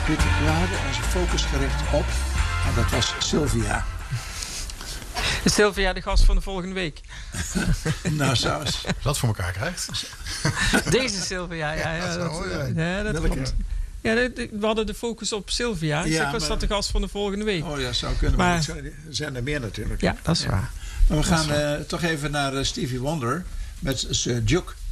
Pieter, we hadden onze focus gericht op, en dat was Sylvia. Sylvia, de gast van de volgende week. Nou, zelfs. Dat voor elkaar krijgt. Deze Sylvia, ja, dat Welke? klopt. Ja, we hadden de focus op Sylvia. Dus Ja, ik was maar- dat de gast van de volgende week. Oh ja, zou kunnen. Maar- Maar er zijn er meer natuurlijk. Ja, dat is waar. Maar we gaan toch even naar Stevie Wonder met Sir Duke.